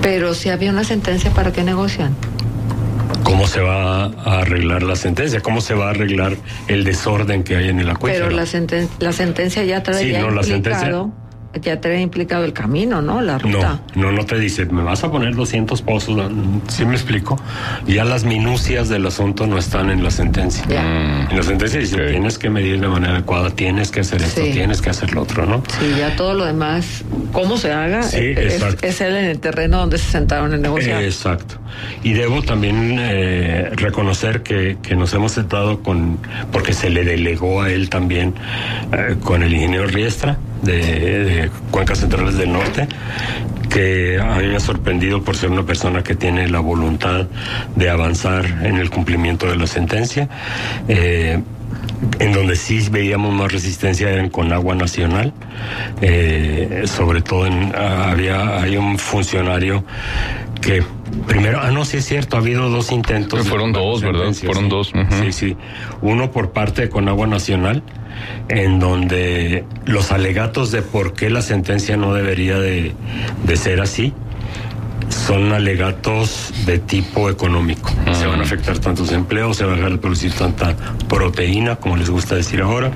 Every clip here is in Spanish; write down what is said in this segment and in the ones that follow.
Pero si había una sentencia, ¿para qué negocian? ¿Cómo se va a arreglar la sentencia? ¿Cómo se va a arreglar el desorden que hay en el acuífero? Pero la sentencia ya traía ya trae implicado el camino, ¿no? La ruta. No te dice, me vas a poner 200 pozos, ¿sí me explico? Ya las minucias del asunto no están en la sentencia. En la sentencia dice, tienes que medir de manera adecuada, tienes que hacer esto, tienes que hacer lo otro, ¿no? Sí, ya todo lo demás, cómo se haga, es él en el terreno donde se sentaron a negociar. Exacto. Y debo también reconocer que nos hemos sentado porque se le delegó a él también, con el ingeniero Riestra, de Cuencas Centrales del Norte, que a mí me ha sorprendido por ser una persona que tiene la voluntad de avanzar en el cumplimiento de la sentencia. En donde sí veíamos más resistencia en Conagua Nacional, sobre todo hay un funcionario que primero, sí es cierto, ha habido 2 intentos. Pero fueron 2, ¿verdad? Fueron 2. Uh-huh. Sí. Uno por parte de Conagua Nacional, en donde los alegatos de por qué la sentencia no debería de ser así, son alegatos de tipo económico. Se van a afectar tantos empleos, se va a dejar de producir tanta proteína, como les gusta decir ahora.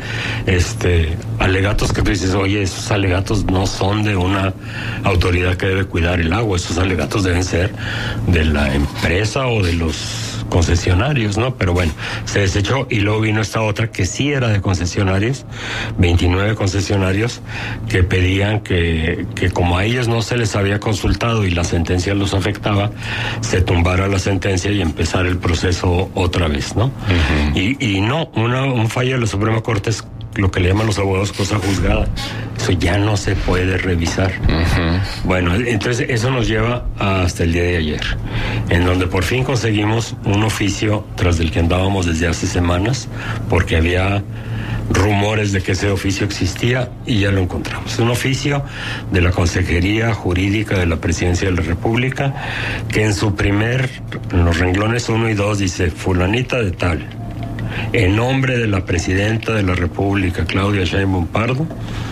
Alegatos que tú dices, oye, esos alegatos no son de una autoridad que debe cuidar el agua, esos alegatos deben ser de la empresa o de los concesionarios, ¿no? Pero bueno, se desechó y luego vino esta otra que sí era de concesionarios, 29 concesionarios que pedían que como a ellos no se les había consultado y la sentencia los afectaba, se tumbara la sentencia y empezar el proceso otra vez, ¿no? Uh-huh. Y no, un fallo de la Suprema Corte es lo que le llaman los abogados cosa juzgada. Eso ya no se puede revisar. Uh-huh. Bueno, entonces eso nos lleva hasta el día de ayer, en donde por fin conseguimos un oficio tras del que andábamos desde hace semanas, porque había rumores de que ese oficio existía y ya lo encontramos. Un oficio de la Consejería Jurídica de la Presidencia de la República, que en los renglones 1 y 2 dice fulanita de tal, en nombre de la Presidenta de la República, Claudia Sheinbaum Pardo,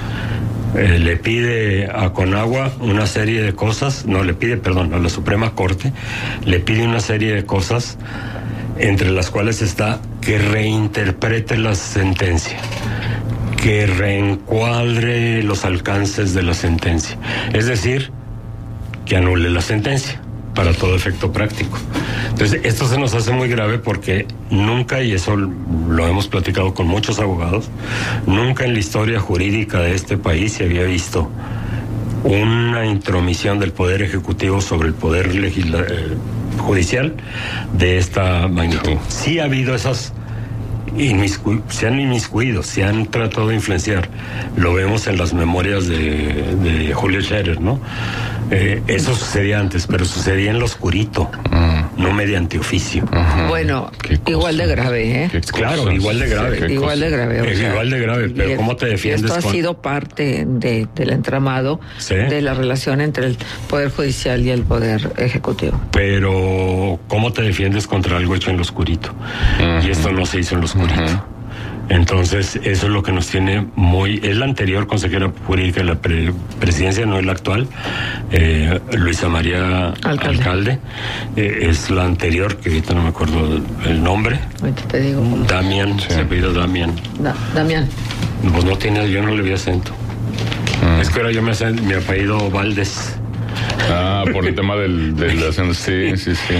le pide a Conagua una serie de cosas, a la Suprema Corte, le pide una serie de cosas, entre las cuales está que reinterprete la sentencia, que reencuadre los alcances de la sentencia, es decir, que anule la sentencia para todo efecto práctico. Entonces, esto se nos hace muy grave porque nunca, y eso lo hemos platicado con muchos abogados, nunca en la historia jurídica de este país se había visto una intromisión del Poder Ejecutivo sobre el Poder Judicial de esta magnitud. Sí ha habido esas se han inmiscuido, se han tratado de influenciar. Lo vemos en las memorias de Julio Scherer, ¿no? Eso sucedía antes, pero sucedía en lo oscurito, no mediante oficio. Bueno, igual de grave, ¿eh? Claro, igual de grave. Igual de grave. Igual de grave, pero ¿cómo te defiendes? Esto ha sido parte del entramado de la relación entre el Poder Judicial y el Poder Ejecutivo. Pero ¿cómo te defiendes contra algo hecho en lo oscurito? Y esto no se hizo en lo oscurito. Entonces, eso es lo que nos tiene es la anterior consejera jurídica de la presidencia, no es la actual, Luisa María Alcalde, es la anterior, que ahorita no me acuerdo el nombre. Ahorita te digo. Damián, se apellida Damián. Damián. Pues no tiene, yo no le vi acento. Es que ahora yo mi apellido Valdés. Por el tema del acento, sí.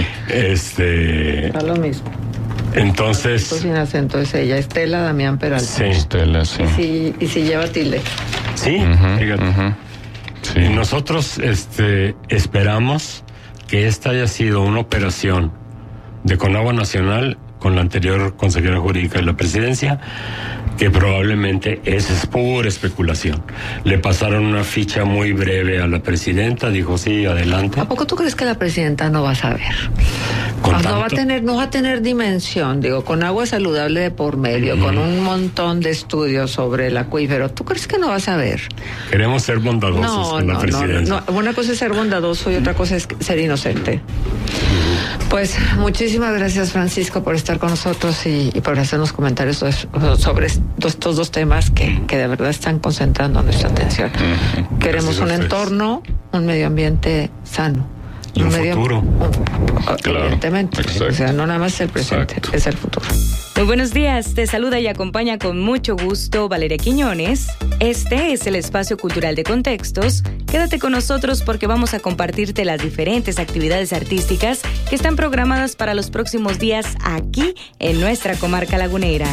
A lo mismo. Entonces. Esto sin acento es ella, Estela Damián Peralta. Sí, Estela, sí. Y si lleva tilde. Sí, fíjate. Sí. Y nosotros esperamos que esta haya sido una operación de Conagua Nacional con la anterior consejera jurídica de la presidencia, que probablemente es pura especulación. Le pasaron una ficha muy breve a la presidenta, dijo sí, adelante. ¿A poco tú crees que la presidenta no va a saber? No va a tener dimensión, con agua saludable de por medio, con un montón de estudios sobre el acuífero. ¿Tú crees que no va a saber? Queremos ser bondadosos con la presidencia. No. Una cosa es ser bondadoso y otra cosa es ser inocente. Pues muchísimas gracias, Francisco, por estar con nosotros y por hacernos comentarios sobre estos 2 temas que de verdad están concentrando nuestra atención. Queremos un entorno, un medio ambiente sano. Y un futuro. Claro, evidentemente. exacto. O sea, no nada más el presente, Exacto. es el futuro. Muy buenos días, te saluda y acompaña con mucho gusto Valeria Quiñones. Este es el Espacio Cultural de Contextos. Quédate con nosotros porque vamos a compartirte las diferentes actividades artísticas que están programadas para los próximos días aquí en nuestra comarca lagunera.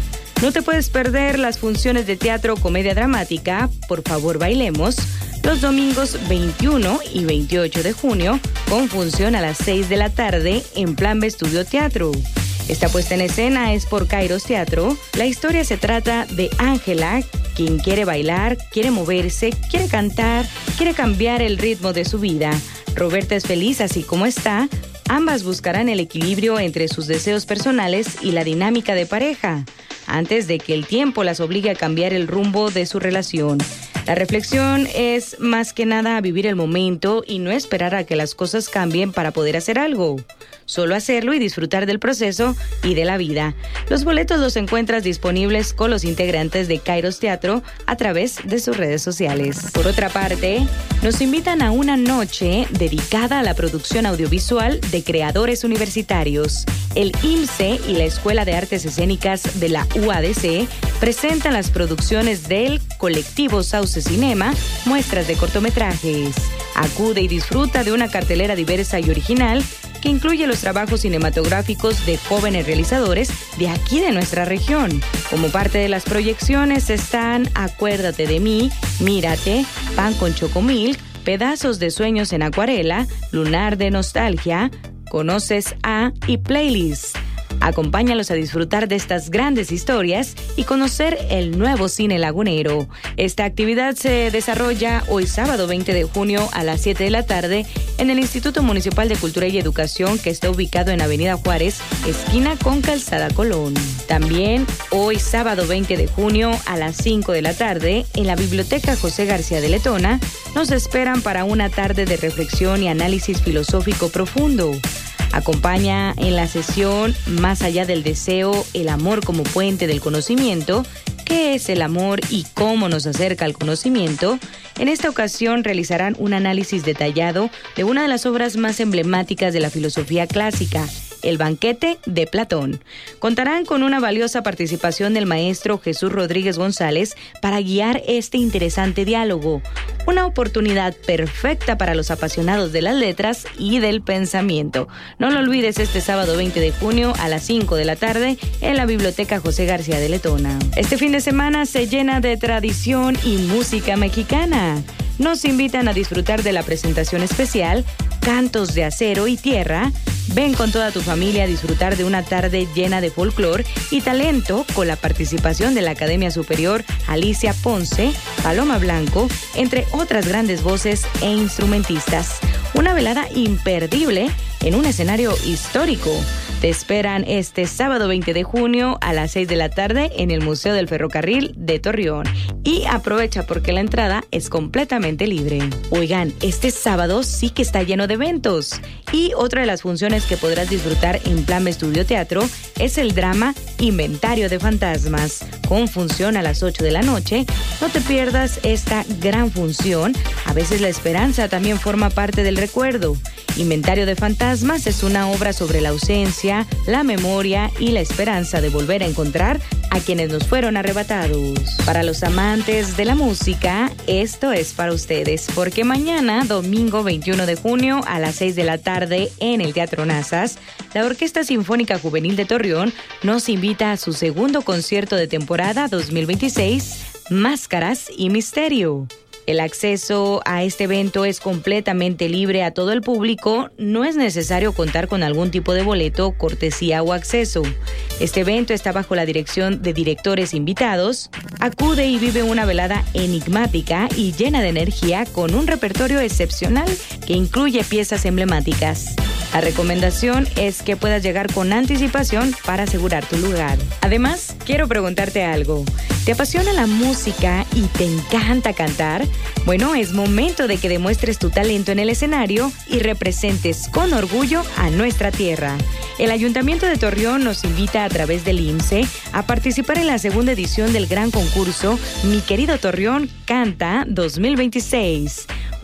No te puedes perder las funciones de teatro o comedia dramática, Por favor bailemos, los domingos 21 y 28 de junio, con función a las 6 de la tarde en Plan B Estudio Teatro. Esta puesta en escena es por Kairos Teatro. La historia se trata de Ángela, quien quiere bailar, quiere moverse, quiere cantar, quiere cambiar el ritmo de su vida. Roberta es feliz así como está. Ambas buscarán el equilibrio entre sus deseos personales y la dinámica de pareja, antes de que el tiempo las obligue a cambiar el rumbo de su relación. La reflexión es más que nada vivir el momento y no esperar a que las cosas cambien para poder hacer algo. Solo hacerlo y disfrutar del proceso y de la vida. Los boletos los encuentras disponibles con los integrantes de Kairos Teatro a través de sus redes sociales. Por otra parte, nos invitan a una noche dedicada a la producción audiovisual de creadores universitarios. El IMSE y la Escuela de Artes Escénicas de la UADC presentan las producciones del colectivo Sauce Cinema, muestras de cortometrajes. Acude y disfruta de una cartelera diversa y original que incluye los trabajos cinematográficos de jóvenes realizadores de aquí de nuestra región. Como parte de las proyecciones están Acuérdate de mí, Mírate, Pan con Chocomilk, Pedazos de sueños en acuarela, Lunar de nostalgia, Conoces a y Playlist. Acompáñalos a disfrutar de estas grandes historias y conocer el nuevo cine lagunero. Esta actividad se desarrolla hoy sábado 20 de junio a las 7 de la tarde en el Instituto Municipal de Cultura y Educación, que está ubicado en Avenida Juárez, esquina con Calzada Colón. También hoy sábado 20 de junio a las 5 de la tarde en la Biblioteca José García de Letona nos esperan para una tarde de reflexión y análisis filosófico profundo. Acompaña en la sesión Más allá del deseo, el amor como puente del conocimiento. ¿Qué es el amor y cómo nos acerca al conocimiento? En esta ocasión realizarán un análisis detallado de una de las obras más emblemáticas de la filosofía clásica, El banquete de Platón. Contarán con una valiosa participación del maestro Jesús Rodríguez González para guiar este interesante diálogo. Una oportunidad perfecta para los apasionados de las letras y del pensamiento. No lo olvides, este sábado 20 de junio a las 5 de la tarde en la Biblioteca José García de Letona. Este fin de semana se llena de tradición y música mexicana. Nos invitan a disfrutar de la presentación especial Cantos de Acero y Tierra. Ven con toda tu familia a disfrutar de una tarde llena de folclor y talento con la participación de la Academia Superior Alicia Ponce, Paloma Blanco, entre otras grandes voces e instrumentistas. Una velada imperdible en un escenario histórico. Te esperan este sábado 20 de junio a las 6 de la tarde en el Museo del Ferrocarril de Torreón. Y aprovecha porque la entrada es completamente libre. Oigan, este sábado sí que está lleno de eventos. Y otra de las funciones que podrás disfrutar en Plan B Estudio Teatro es el drama Inventario de Fantasmas, con función a las 8 de la noche. No te pierdas esta gran función. A veces la esperanza también forma parte del recuerdo. Inventario de Fantasmas es una obra sobre la ausencia, la memoria y la esperanza de volver a encontrar a quienes nos fueron arrebatados. Para los amantes de la música, esto es para ustedes, porque mañana, domingo 21 de junio, a las 6 de la tarde, en el Teatro Nazas, la Orquesta Sinfónica Juvenil de Torreón nos invita a su segundo concierto de temporada 2026, Máscaras y Misterio. El acceso a este evento es completamente libre a todo el público. No es necesario contar con algún tipo de boleto, cortesía o acceso. Este evento está bajo la dirección de directores invitados. Acude y vive una velada enigmática y llena de energía con un repertorio excepcional que incluye piezas emblemáticas. La recomendación es que puedas llegar con anticipación para asegurar tu lugar. Además, quiero preguntarte algo. ¿Te apasiona la música y te encanta cantar? Bueno, es momento de que demuestres tu talento en el escenario y representes con orgullo a nuestra tierra. El Ayuntamiento de Torreón nos invita a través del IMSE a participar en la segunda edición del gran concurso Mi Querido Torreón Canta 2026.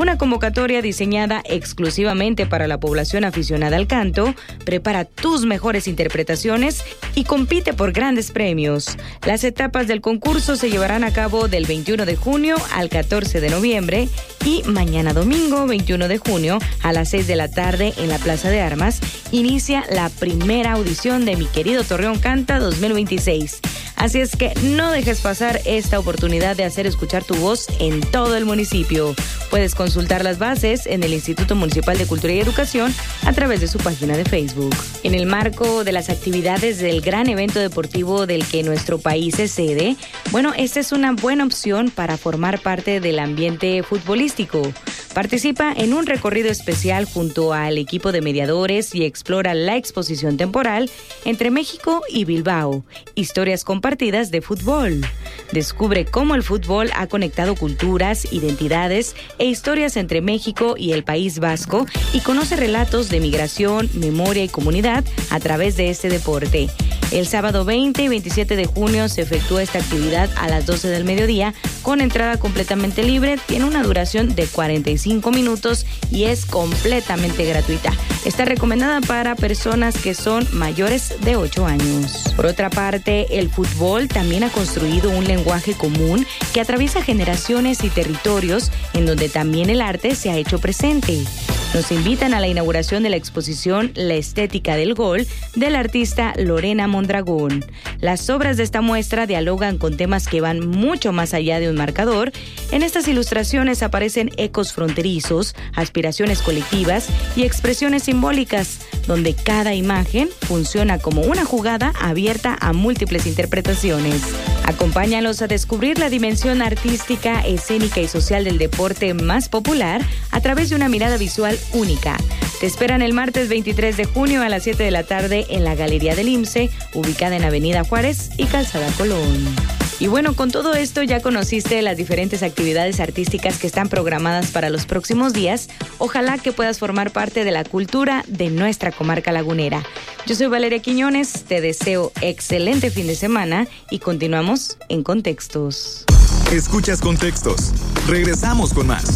una convocatoria diseñada exclusivamente para la población aficionada al canto. Prepara tus mejores interpretaciones y compite por grandes premios. Las etapas del concurso se llevarán a cabo del 21 de junio al 14 de noviembre y mañana domingo 21 de junio a las 6 de la tarde en la Plaza de Armas inicia la primera audición de Mi Querido Torreón Canta 2026. Así es que no dejes pasar esta oportunidad de hacer escuchar tu voz en todo el municipio. Puedes consultar las bases en el Instituto Municipal de Cultura y Educación a través de su página de Facebook. En el marco de las actividades del gran evento deportivo del que nuestro país es sede, esta es una buena opción para formar parte del ambiente futbolístico. Participa en un recorrido especial junto al equipo de mediadores y explora la exposición temporal entre México y Bilbao, historias compartidas de fútbol. Descubre cómo el fútbol ha conectado culturas, identidades e historias entre México y el País Vasco y conoce relatos de migración, memoria y comunidad a través de este deporte. El sábado 20 y 27 de junio se efectúa esta actividad a las 12 del mediodía con entrada completamente libre, tiene una duración de 45 minutos y es completamente gratuita. Está recomendada para personas que son mayores de 8 años. Por otra parte, el fútbol también ha construido un lenguaje común que atraviesa generaciones y territorios en donde también el arte se ha hecho presente. Nos invitan a la inauguración de la exposición La Estética del Gol del artista Lorena Mondragón. Las obras de esta muestra dialogan con temas que van mucho más allá de un marcador. En estas ilustraciones aparecen ecos fronterizos, aspiraciones colectivas y expresiones simbólicas, donde cada imagen funciona como una jugada abierta a múltiples interpretaciones. Acompáñalos a descubrir la dimensión artística, escénica y social del deporte más popular a través de una mirada visual única. Te esperan el martes 23 de junio a las 7 de la tarde en la Galería del IMSSE, ubicada en Avenida Juárez y Calzada Colón. Y con todo esto ya conociste las diferentes actividades artísticas que están programadas para los próximos días. Ojalá que puedas formar parte de la cultura de nuestra comarca lagunera. Yo soy Valeria Quiñones, te deseo excelente fin de semana y continuamos en Contextos. Escuchas Contextos. Regresamos con más.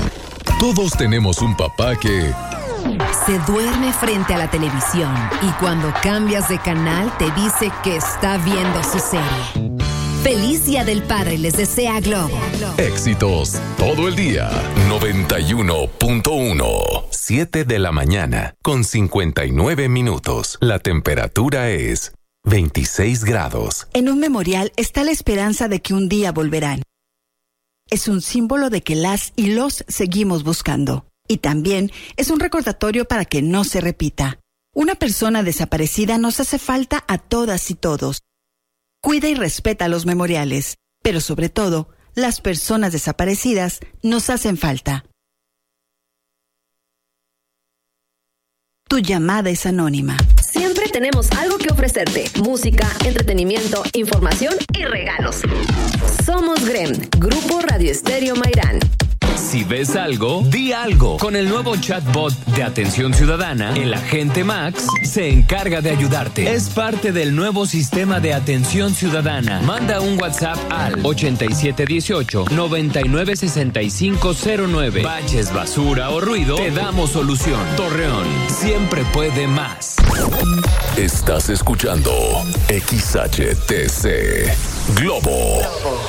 Todos tenemos un papá que se duerme frente a la televisión y cuando cambias de canal te dice que está viendo su serie. Feliz Día del Padre les desea Globo. Éxitos todo el día. 91.1. 7 de la mañana con 59 minutos. La temperatura es 26 grados. En un memorial está la esperanza de que un día volverán. Es un símbolo de que las y los seguimos buscando. Y también es un recordatorio para que no se repita. Una persona desaparecida nos hace falta a todas y todos. Cuida y respeta los memoriales, pero sobre todo, las personas desaparecidas nos hacen falta. Tu llamada es anónima. Siempre tenemos algo que ofrecerte: música, entretenimiento, información y regalos. Somos GREM, Grupo Radio Estéreo Mairán. Si ves algo, di algo. Con el nuevo chatbot de Atención Ciudadana, el agente Max se encarga de ayudarte. Es parte del nuevo sistema de Atención Ciudadana. Manda un WhatsApp al 8718-996509. Baches, basura o ruido, te damos solución. Torreón siempre puede más. Estás escuchando XHTC Globo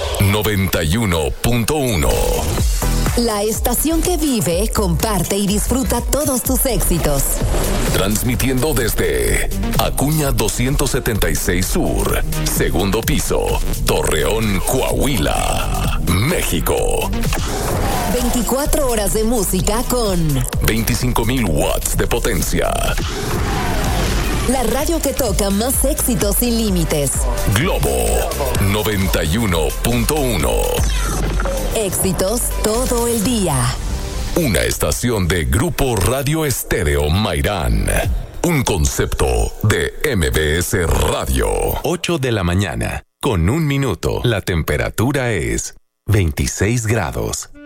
91.1. La estación que vive, comparte y disfruta todos tus éxitos. Transmitiendo desde Acuña 276 Sur, segundo piso, Torreón, Coahuila, México. 24 horas de música con 25,000 watts de potencia. La radio que toca más éxitos sin límites. Globo 91.1. Éxitos todo el día. Una estación de Grupo Radio Estéreo Mairán. Un concepto de MBS Radio. 8 de la mañana, con 1 minuto. La temperatura es 26 grados.